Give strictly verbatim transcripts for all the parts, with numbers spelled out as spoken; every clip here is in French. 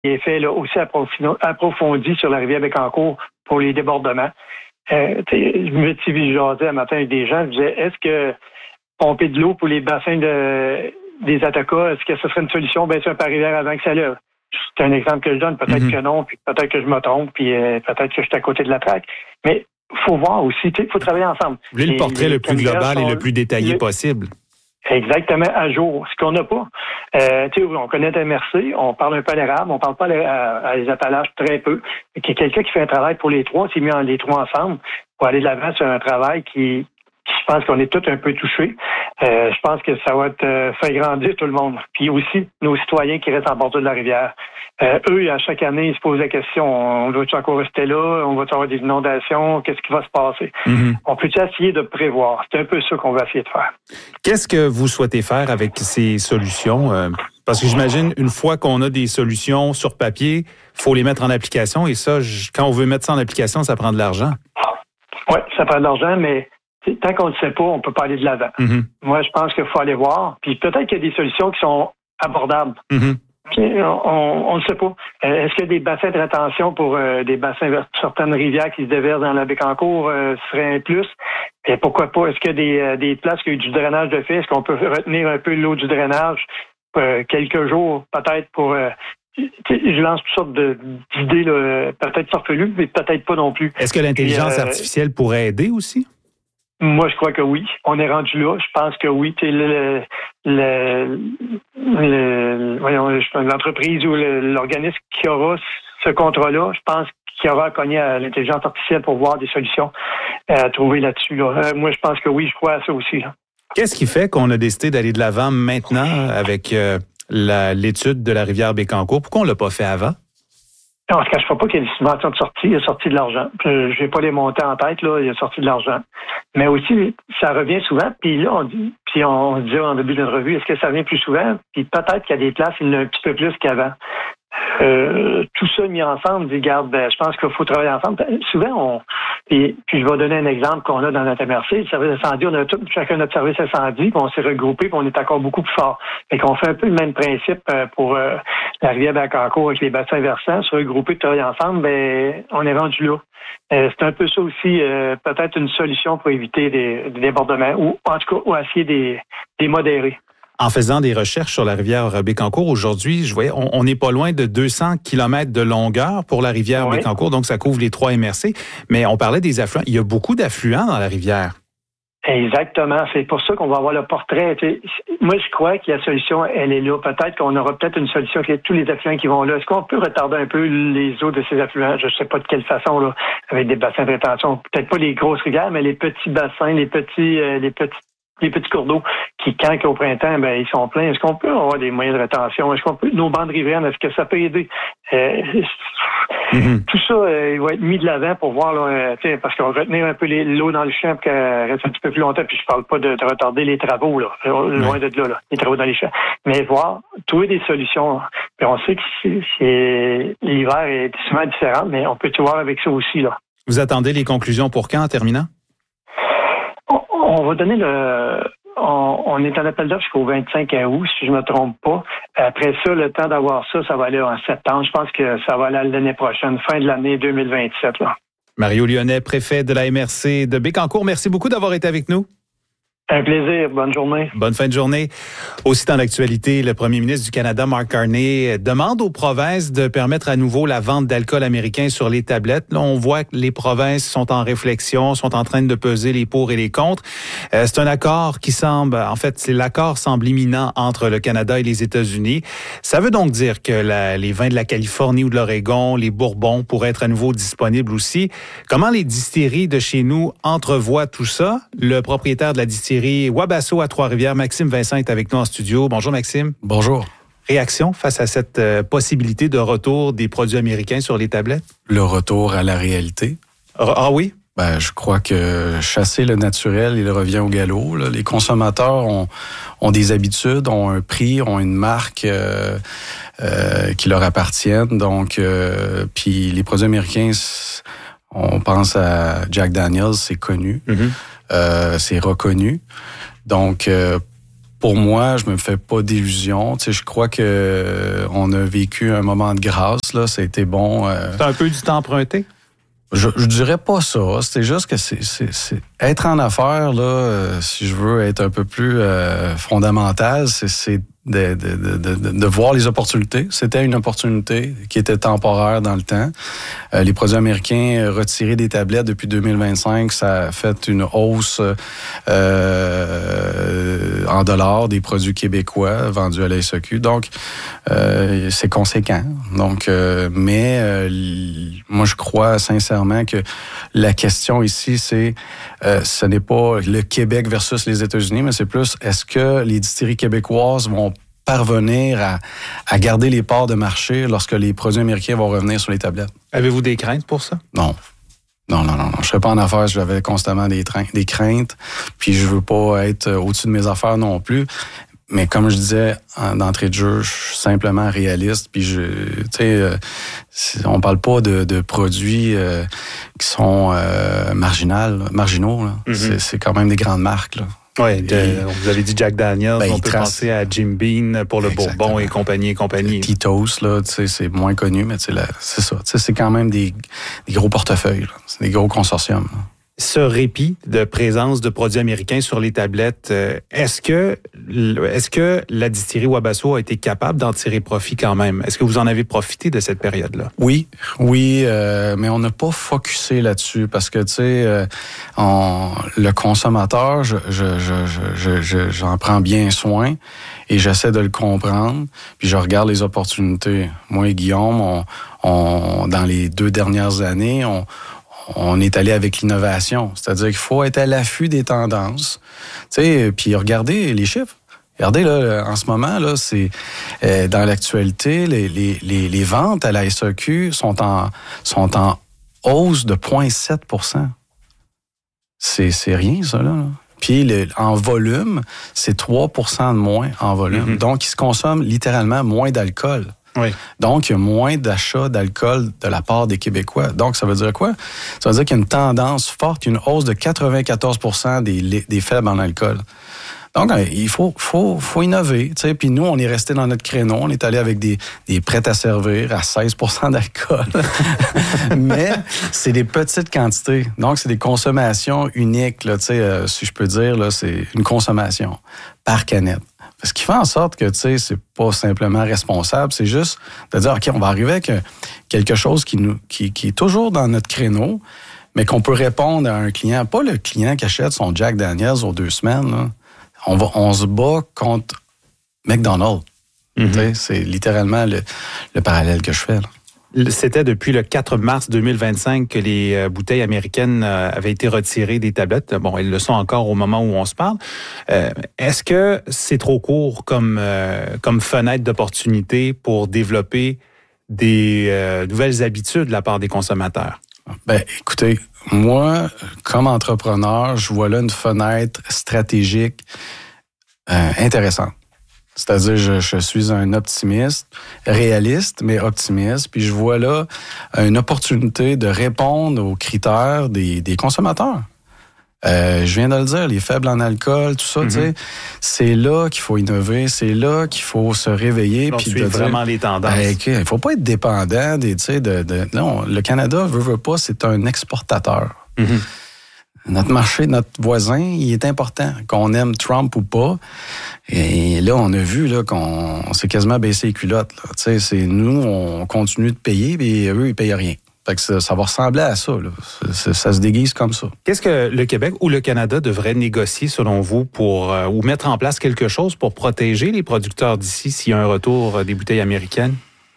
des faits là, aussi approfondis sur la rivière Bécancour pour les débordements. Euh, je me suis jasé un matin avec des gens, je disais, est-ce que pomper de l'eau pour les bassins de, des Attaka, est-ce que ce serait une solution, bien sûr, par rivière avant que ça lève? C'est un exemple que je donne, peut-être mm-hmm. que non, puis peut-être que je me trompe, puis euh, peut-être que je suis à côté de la traque. Mais il faut voir aussi, il faut travailler ensemble. Vous voulez le portrait les, le plus global et le plus détaillé le, possible. Exactement, à jour. Ce qu'on n'a pas. Euh, tu sais, on connaît M R C, on parle un peu à l'érable, on parle pas à, à les attelages très peu. Il y a quelqu'un qui fait un travail pour les trois, s'est mis en, les trois ensemble pour aller de l'avant sur un travail qui, qui je pense qu'on est tous un peu touchés. Euh, je pense que ça va être euh, faire grandir tout le monde. Puis aussi, nos citoyens qui restent en bordure de la rivière. Euh, eux, à chaque année, ils se posent la question, on va-tu encore rester là? On va-tu avoir des inondations? Qu'est-ce qui va se passer? Mm-hmm. On peut-tu essayer de prévoir? C'est un peu ça qu'on va essayer de faire. Qu'est-ce que vous souhaitez faire avec ces solutions? Euh, parce que j'imagine, une fois qu'on a des solutions sur papier, il faut les mettre en application. Et ça, je, quand on veut mettre ça en application, ça prend de l'argent. Oui, ça prend de l'argent, mais tant qu'on ne le sait pas, on ne peut pas aller de l'avant. Mm-hmm. Moi, je pense qu'il faut aller voir. Puis peut-être qu'il y a des solutions qui sont abordables. Mm-hmm. On ne sait pas. Est-ce qu'il y a des bassins de rétention pour euh, des bassins vers certaines rivières qui se déversent dans la Bécancour euh, serait un plus? Et pourquoi pas? Est-ce qu'il y a des, euh, des places qui ont eu du drainage de fait? Est-ce qu'on peut retenir un peu l'eau du drainage euh, quelques jours, peut-être pour... Euh, je lance toutes sortes de, d'idées, là, peut-être farfelues, mais peut-être pas non plus. Est-ce que l'intelligence euh, artificielle pourrait aider aussi? Moi, je crois que oui. On est rendu là. Je pense que oui. Tu sais, le, le, le, voyons, l'entreprise ou le, l'organisme qui aura ce contrat-là, je pense qu'il aura à cogner à l'intelligence artificielle pour voir des solutions à trouver là-dessus. Là. Euh, moi, je pense que oui, je crois à ça aussi. Là. Qu'est-ce qui fait qu'on a décidé d'aller de l'avant maintenant avec euh, la, l'étude de la rivière Bécancour? Pourquoi on ne l'a pas fait avant? On ne se cache pas qu'il y a des subventions de sortie, il y a sorti de l'argent. Je n'ai pas les montants en tête, là, il y a sorti de l'argent. Mais aussi, ça revient souvent, puis là, on dit, puis on, on dit en début d'une revue, est-ce que ça revient plus souvent? Puis peut-être qu'il y a des places, il y en a un petit peu plus qu'avant. Euh, tout ça mis ensemble, dit, regarde, ben, je pense qu'il faut travailler ensemble. Souvent, on, et, puis je vais donner un exemple qu'on a dans notre M R C, le service incendie, on a tout, chacun notre service incendie, puis on s'est regroupé, puis on est encore beaucoup plus fort. Fait qu'on fait un peu le même principe pour euh, la rivière Bécancour avec les bassins versants, se regrouper, travailler ensemble, ben, on est rendu là. Euh, c'est un peu ça aussi, euh, peut-être une solution pour éviter des, des débordements, ou en tout cas, ou essayer des, des modérer. En faisant des recherches sur la rivière Bécancour, aujourd'hui, je voyais, on n'est pas loin de deux cents kilomètres de longueur pour la rivière oui. Bécancour, donc ça couvre les trois M R C. Mais on parlait des affluents. Il y a beaucoup d'affluents dans la rivière. Exactement. C'est pour ça qu'on va avoir le portrait. Moi, je crois que la solution, elle est là. Peut-être qu'on aura peut-être une solution avec tous les affluents qui vont là. Est-ce qu'on peut retarder un peu les eaux de ces affluents? Je ne sais pas de quelle façon, là, avec des bassins de rétention. Peut-être pas les grosses rivières, mais les petits bassins, les petits, euh, les petits les petits cours d'eau qui, quand au printemps, ben ils sont pleins. Est-ce qu'on peut avoir des moyens de rétention? Est-ce qu'on peut, nos bandes riveraines, est-ce que ça peut aider? Euh, mm-hmm. Tout ça, euh, il va être mis de l'avant pour voir, là, euh, parce qu'on va retenir un peu les, l'eau dans le champ pour qu'elle reste un petit peu plus longtemps. Puis je parle pas de, de retarder les travaux, là, loin de là, là, les travaux dans les champs. Mais voir, trouver des solutions. Puis on sait que c'est, c'est, l'hiver est souvent différent, mais on peut tout voir avec ça aussi, là. Vous attendez les conclusions pour quand, en terminant? On va donner le... On, on est en appel d'offres jusqu'au vingt-cinq août, si je ne me trompe pas. Après ça, le temps d'avoir ça, ça va aller en septembre. Je pense que ça va aller l'année prochaine, fin de l'année deux mille vingt-sept. Là. Mario Lyonnais, préfet de la M R C de Bécancour, merci beaucoup d'avoir été avec nous. Un plaisir. Bonne journée. Bonne fin de journée. Aussi dans l'actualité, le premier ministre du Canada, Mark Carney, demande aux provinces de permettre à nouveau la vente d'alcool américain sur les tablettes. Là, on voit que les provinces sont en réflexion, sont en train de peser les pour et les contre. Euh, c'est un accord qui semble, en fait, c'est l'accord semble imminent entre le Canada et les États-Unis. Ça veut donc dire que la, les vins de la Californie ou de l'Oregon, les bourbons pourraient être à nouveau disponibles aussi. Comment les distilleries de chez nous entrevoient tout ça? Le propriétaire de la distillerie Wabasso à Trois-Rivières, Maxime Vincent, est avec nous en studio. Bonjour Maxime. Bonjour. Réaction face à cette euh, possibilité de retour des produits américains sur les tablettes? Le retour à la réalité. Ah oui? Ben, je crois que chasser le naturel, il revient au galop. Là. Les consommateurs ont, ont des habitudes, ont un prix, ont une marque euh, euh, qui leur appartiennent. Donc, euh, puis les produits américains, on pense à Jack Daniel's, c'est connu. Mm-hmm. Euh, c'est reconnu. Donc, euh, pour moi, je me fais pas d'illusions. Tu sais, je crois que euh, on a vécu un moment de grâce, là. Ça a été bon. Euh... C'est un peu du temps emprunté? Je, je dirais pas ça. C'était juste que c'est, c'est, c'est être en affaires, là, euh, si je veux être un peu plus euh, fondamental, c'est, c'est de, de, de, de, de voir les opportunités. C'était une opportunité qui était temporaire dans le temps. Euh, les produits américains retirés des tablettes depuis deux mille vingt-cinq, ça a fait une hausse euh, en dollars des produits québécois vendus à la S A Q. Donc, euh, c'est conséquent. Donc, euh, mais euh, moi, je crois sincèrement que la question ici, c'est euh, ce n'est pas le Québec versus les États-Unis, mais c'est plus est-ce que les distilleries québécoises vont parvenir à, à garder les parts de marché lorsque les produits américains vont revenir sur les tablettes. Avez-vous des craintes pour ça? Non. Non, non, non, non. Je ne serais pas en affaires, j'avais constamment des, train- des craintes, puis je veux pas être au-dessus de mes affaires non plus. Mais comme je disais d'entrée de jeu, je suis simplement réaliste, puis je, tu sais, euh, on parle pas de, de produits euh, qui sont euh, marginales, marginaux. Là. Mm-hmm. C'est, c'est quand même des grandes marques, là. Oui, vous avez dit Jack Daniels, ben, on peut trace... penser à Jim Beam pour le Exactement. Bourbon et compagnie et compagnie. Tito's, là, tu sais, c'est moins connu, mais là, c'est ça. Tu sais, c'est quand même des, des gros portefeuilles, là. C'est des gros consortiums, là. Ce répit de présence de produits américains sur les tablettes, euh, est-ce que est-ce que la distillerie Wabasso a été capable d'en tirer profit quand même? Est-ce que vous en avez profité de cette période-là? Oui, oui, euh, mais on n'a pas focusé là-dessus parce que, tu sais, euh, on, le consommateur, je, je, je, je, je, j'en prends bien soin et j'essaie de le comprendre, puis je regarde les opportunités. Moi et Guillaume, on, on, dans les deux dernières années, on on est allé avec l'innovation. C'est-à-dire qu'il faut être à l'affût des tendances. Tu sais, puis regardez les chiffres. Regardez, là, en ce moment, là, c'est euh, dans l'actualité, les, les, les, les ventes à la S A Q sont en, sont en hausse de zéro virgule sept pour cent. C'est, c'est rien, ça, là. Puis le, en volume, c'est trois pour cent de moins en volume. Mm-hmm. Donc, il se consomme littéralement moins d'alcool. Oui. Donc, il y a moins d'achats d'alcool de la part des Québécois. Donc, ça veut dire quoi? Ça veut dire qu'il y a une tendance forte, une hausse de quatre-vingt-quatorze pour cent des, des faibles en alcool. Donc, il faut, faut, faut innover. Tu sais. Puis nous, on est resté dans notre créneau. On est allé avec des, des prêts à servir à seize pour cent d'alcool. Mais c'est des petites quantités. Donc, c'est des consommations uniques. Là, tu sais, euh, si je peux dire, là, c'est une consommation par canette. Ce qui fait en sorte que, tu sais, c'est pas simplement responsable, c'est juste de dire, OK, on va arriver avec quelque chose qui, nous, qui, qui est toujours dans notre créneau, mais qu'on peut répondre à un client. Pas le client qui achète son Jack Daniels aux deux semaines. Là. On, va, on se bat contre McDonald's. Mm-hmm. Tu sais, c'est littéralement le, le parallèle que je fais, là. C'était depuis le quatre mars deux mille vingt-cinq que les euh, bouteilles américaines euh, avaient été retirées des tablettes. Bon, elles le sont encore au moment où on se parle. Euh, est-ce que c'est trop court comme, euh, comme fenêtre d'opportunité pour développer des euh, nouvelles habitudes de la part des consommateurs? Ben, écoutez, moi, comme entrepreneur, je vois là une fenêtre stratégique euh, intéressante. C'est-à-dire, je, je suis un optimiste, réaliste, mais optimiste. Puis je vois là une opportunité de répondre aux critères des, des consommateurs. Euh, je viens de le dire, les faibles en alcool, tout ça, mm-hmm. tu sais, c'est là qu'il faut innover, c'est là qu'il faut se réveiller. Puis de vraiment les tendances. Ben, okay, il faut pas être dépendant des, tu sais, de, de, non, le Canada veut, veut pas, c'est un exportateur. Mm-hmm. Notre marché, notre voisin, il est important, qu'on aime Trump ou pas. Et là, on a vu là qu'on on s'est quasiment baissé les culottes. Là. Tu sais, c'est nous, on continue de payer, et eux, ils payent rien. Fait que ça, ça va ressembler à ça, là. Ça, ça se déguise comme ça. Qu'est-ce que le Québec ou le Canada devrait négocier, selon vous, pour euh, ou mettre en place quelque chose pour protéger les producteurs d'ici s'il y a un retour des bouteilles américaines?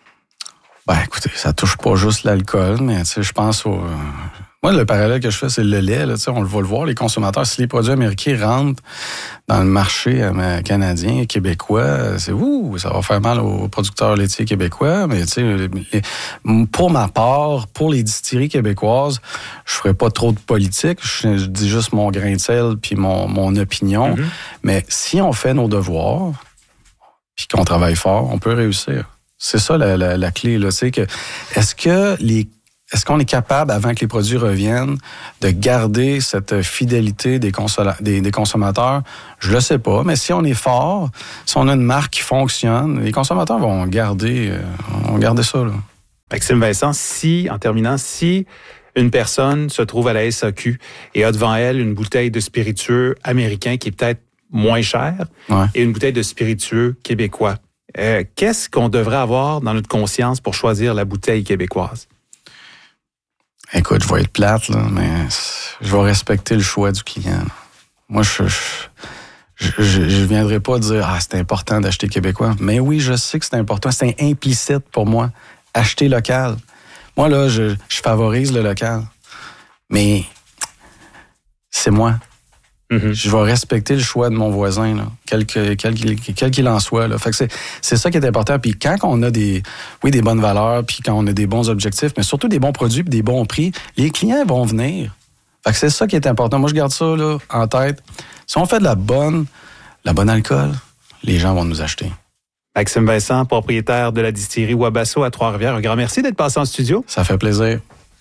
Ben, écoutez, ça touche pas juste l'alcool, mais tu sais, je pense au... Euh, moi, le parallèle que je fais, c'est le lait. Là, on le va le voir, les consommateurs. Si les produits américains rentrent dans le marché euh, canadien, québécois, c'est ouh, ça va faire mal aux producteurs laitiers québécois. Mais tu sais, pour ma part, pour les distilleries québécoises, je ferai pas trop de politique. Je, je dis juste mon grain de sel puis mon, mon opinion. Mm-hmm. Mais si on fait nos devoirs puis qu'on travaille fort, on peut réussir. C'est ça la, la, la clé. Là, c'est que est-ce que les est-ce qu'on est capable, avant que les produits reviennent, de garder cette fidélité des, consola- des, des consommateurs? Je le sais pas, mais si on est fort, si on a une marque qui fonctionne, les consommateurs vont garder, euh, vont garder ça, là. Maxime Vincent, si, en terminant, si une personne se trouve à la S A Q et a devant elle une bouteille de spiritueux américain qui est peut-être moins cher Ouais. et une bouteille de spiritueux québécois, euh, qu'est-ce qu'on devrait avoir dans notre conscience pour choisir la bouteille québécoise? Écoute, je vais être plate, là, mais je vais respecter le choix du client, là. Moi, je... je Je ne viendrai pas dire « Ah, c'est important d'acheter québécois ». Mais oui, je sais que c'est important. C'est implicite pour moi. Acheter local. Moi, là, je, je favorise le local. Mais c'est moi. Mm-hmm. Je vais respecter le choix de mon voisin, là, quel, que, quel, quel qu'il en soit, là. Fait que c'est, c'est ça qui est important. Puis quand on a des, oui, des bonnes valeurs, puis quand on a des bons objectifs, mais surtout des bons produits puis des bons prix, les clients vont venir. Fait que c'est ça qui est important. Moi, je garde ça là, en tête. Si on fait de la bonne, la bonne alcool, les gens vont nous acheter. Maxime Vincent, propriétaire de la distillerie Wabasso à Trois-Rivières. Un grand merci d'être passé en studio. Ça fait plaisir.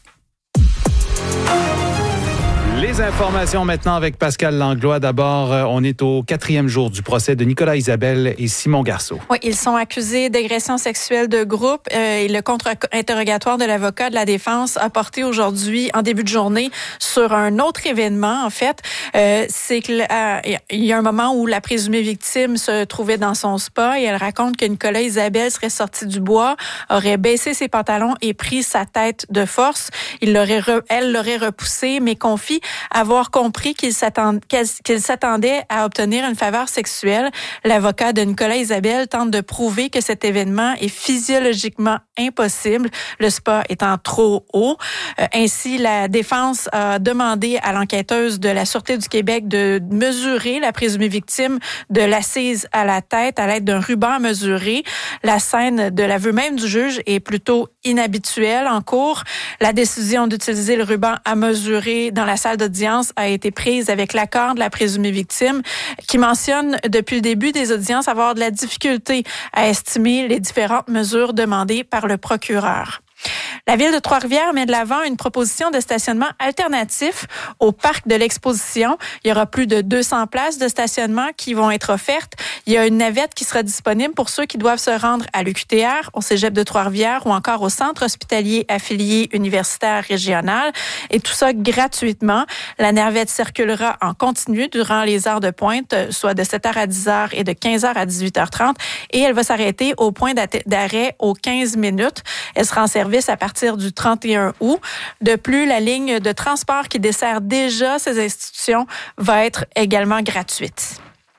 Les informations maintenant avec Pascal Langlois. D'abord, on est au quatrième jour du procès de Nicolas Isabelle et Simon Garceau. Oui, ils sont accusés d'agression sexuelle de groupe euh, et le contre-interrogatoire de l'avocat de la défense a porté aujourd'hui, en début de journée, sur un autre événement, en fait. Euh, c'est qu'il euh, y a un moment où la présumée victime se trouvait dans son spa et elle raconte que Nicolas Isabelle serait sorti du bois, aurait baissé ses pantalons et pris sa tête de force. Il l'aurait re, elle l'aurait repoussé, mais confie avoir compris qu'il s'attendait, qu'il s'attendait à obtenir une faveur sexuelle. L'avocat de Nicolas Isabelle tente de prouver que cet événement est physiologiquement impossible, le spa étant trop haut. Euh, ainsi, la défense a demandé à l'enquêteuse de la Sûreté du Québec de mesurer la présumée victime de l'assise à la tête à l'aide d'un ruban à mesurer. La scène de l'aveu même du juge est plutôt inhabituelle en cours. La décision d'utiliser le ruban à mesurer dans la salle d'audience a été prise avec l'accord de la présumée victime qui mentionne depuis le début des audiences avoir de la difficulté à estimer les différentes mesures demandées par le procureur. La Ville de Trois-Rivières met de l'avant une proposition de stationnement alternatif au parc de l'Exposition. Il y aura plus de deux cents places de stationnement qui vont être offertes. Il y a une navette qui sera disponible pour ceux qui doivent se rendre à l'U Q T R, au Cégep de Trois-Rivières ou encore au Centre hospitalier affilié universitaire régional. Et tout ça gratuitement. La navette circulera en continu durant les heures de pointe, soit de sept heures à dix heures et de quinze heures à dix-huit heures trente. Et elle va s'arrêter au point d'arrêt aux quinze minutes. Elle sera en service à partir du trente et un août. De plus, la ligne de transport qui dessert déjà ces institutions va être également gratuite.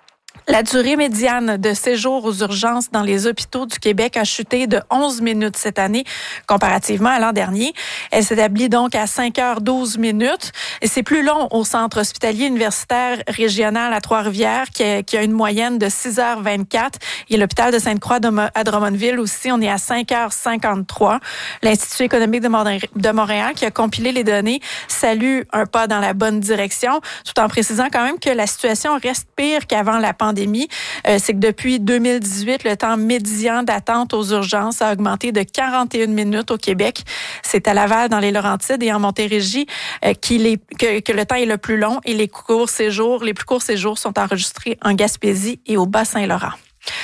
La durée médiane de séjour aux urgences dans les hôpitaux du Québec a chuté de onze minutes cette année, comparativement à l'an dernier. Elle s'établit donc à cinq heures douze minutes. Et c'est plus long au Centre hospitalier universitaire régional à Trois-Rivières, qui a, qui a une moyenne de six heures vingt-quatre. Et l'hôpital de Sainte-Croix à Drummondville aussi, on est à cinq heures cinquante-trois. L'Institut économique de Montréal, qui a compilé les données, salue un pas dans la bonne direction, tout en précisant quand même que la situation reste pire qu'avant la pandémie. Euh, c'est que depuis deux mille dix-huit, le temps médian d'attente aux urgences a augmenté de quarante et une minutes au Québec. C'est à Laval, dans les Laurentides et en Montérégie euh, qu'il est, que, que le temps est le plus long et les courts séjours, les plus courts séjours sont enregistrés en Gaspésie et au Bas-Saint-Laurent.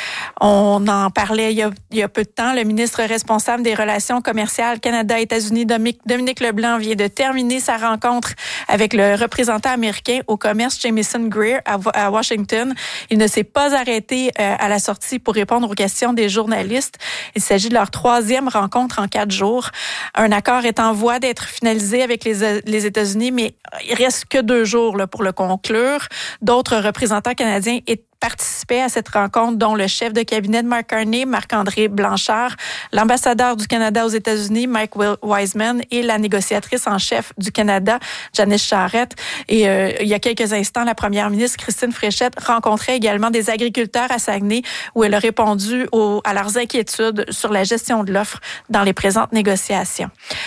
On en parlait il y, a, il y a peu de temps. Le ministre responsable des relations commerciales Canada-États-Unis, Dominique Leblanc, vient de terminer sa rencontre avec le représentant américain au commerce Jamieson Greer à Washington. Il ne s'est pas arrêté à la sortie pour répondre aux questions des journalistes. Il s'agit de leur troisième rencontre en quatre jours. Un accord est en voie d'être finalisé avec les, les États-Unis, mais il reste que deux jours là, pour le conclure. D'autres représentants canadiens étaient participaient à cette rencontre, dont le chef de cabinet de Mark Carney, Marc-André Blanchard, l'ambassadeur du Canada aux États-Unis, Mike Wiseman, et la négociatrice en chef du Canada, Janice Charette. Et euh, il y a quelques instants, la première ministre, Christine Fréchette, rencontrait également des agriculteurs à Saguenay, où elle a répondu aux, à leurs inquiétudes sur la gestion de l'offre dans les présentes négociations.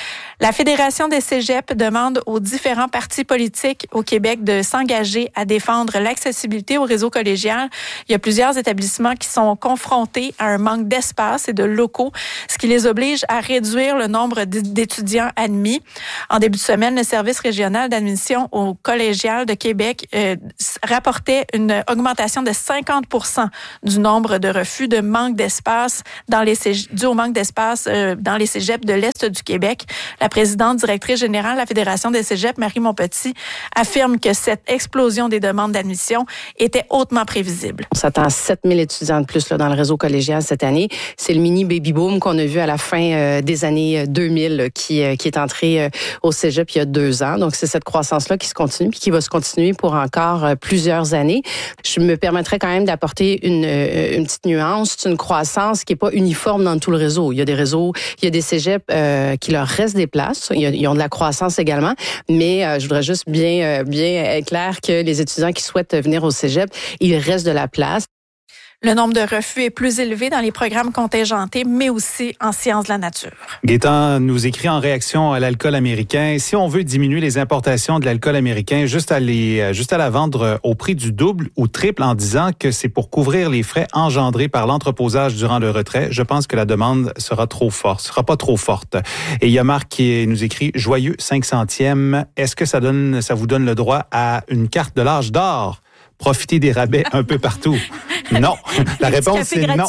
La Fédération des cégeps demande aux différents partis politiques au Québec de s'engager à défendre l'accessibilité au réseau collégial. Il y a plusieurs établissements qui sont confrontés à un manque d'espace et de locaux, ce qui les oblige à réduire le nombre d'étudiants admis. En début de semaine, le service régional d'admission au collégial de Québec euh, rapportait une augmentation de cinquante pour cent du nombre de refus de manque d'espace dans les cégeps, dû au manque d'espace euh, dans les cégeps de l'Est du Québec. La présidente directrice générale de la Fédération des cégeps, Marie Montpetit, affirme que cette explosion des demandes d'admission était hautement prévisible. On s'attend à sept mille étudiants de plus là, dans le réseau collégial cette année. C'est le mini baby boom qu'on a vu à la fin euh, des années deux mille là, qui, euh, qui est entré euh, au cégep il y a deux ans. Donc, c'est cette croissance-là qui se continue puis qui va se continuer pour encore euh, plusieurs années. Je me permettrais quand même d'apporter une, euh, une petite nuance. C'est une croissance qui n'est pas uniforme dans tout le réseau. Il y a des réseaux, il y a des cégeps euh, qui leur restent des places. Ils ont de la croissance également, mais euh, je voudrais juste bien, euh, bien être clair que les étudiants qui souhaitent venir au cégep, il reste de la place. Le nombre de refus est plus élevé dans les programmes contingentés, mais aussi en sciences de la nature. Gaétan nous écrit en réaction à l'alcool américain. Si on veut diminuer les importations de l'alcool américain, juste à, les, juste à la vendre au prix du double ou triple en disant que c'est pour couvrir les frais engendrés par l'entreposage durant le retrait, je pense que la demande sera trop forte, sera pas trop forte. Et il y a Marc qui nous écrit « Joyeux cinq centièmes, est-ce que ça donne, ça vous donne le droit à une carte de l'âge d'or? Profiter des rabais un peu partout. » Non. La réponse, c'est non.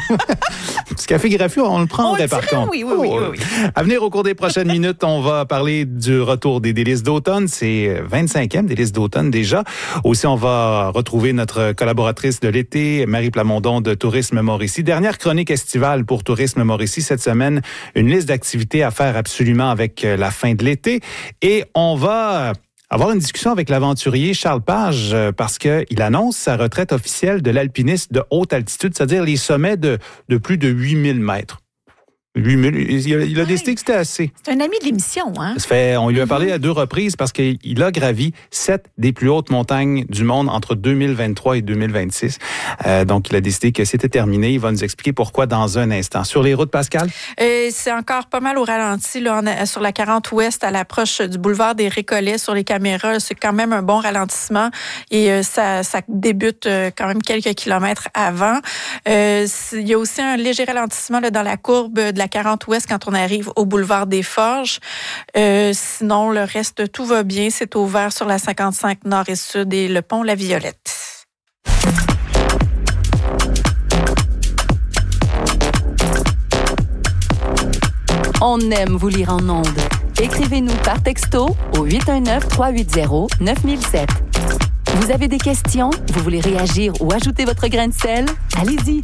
Petit café gratuit, on le prendrait par contre. Oui, oui, oui, oui, oui. À venir au cours des prochaines minutes, on va parler du retour des délices d'automne. C'est vingt-cinquième délices d'automne déjà. Aussi, on va retrouver notre collaboratrice de l'été, Marie Plamondon de Tourisme Mauricie. Dernière chronique estivale pour Tourisme Mauricie cette semaine. Une liste d'activités à faire absolument avec la fin de l'été. Et on va avoir une discussion avec l'aventurier Charles Page parce qu'il annonce sa retraite officielle de l'alpinisme de haute altitude, c'est-à-dire les sommets de, de plus de huit mille mètres. huit mille, il a, il a décidé que c'était assez. C'est un ami de l'émission, hein? Ça fait, on lui a parlé à deux reprises parce qu'il a gravi sept des plus hautes montagnes du monde entre deux mille vingt-trois et deux mille vingt-six. Euh, donc, il a décidé que c'était terminé. Il va nous expliquer pourquoi dans un instant. Sur les routes, Pascal? Euh, c'est encore pas mal au ralenti là, en, sur la quarante ouest à l'approche du boulevard des Récollets sur les caméras. C'est quand même un bon ralentissement et euh, ça, ça débute euh, quand même quelques kilomètres avant. Euh, il y a aussi un léger ralentissement là, dans la courbe de la quarante ouest quand on arrive au boulevard des Forges. Euh, sinon, le reste, tout va bien. C'est ouvert sur la cinquante-cinq nord et sud et le pont La Violette. On aime vous lire en ondes. Écrivez-nous par texto au huit un neuf, trois huit zéro, neuf mille sept. Vous avez des questions? Vous voulez réagir ou ajouter votre grain de sel? Allez-y!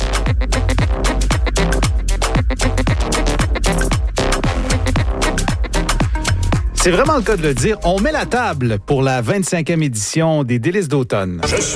C'est vraiment le cas de le dire. On met la table pour la vingt-cinquième édition des Délices d'automne. Je suis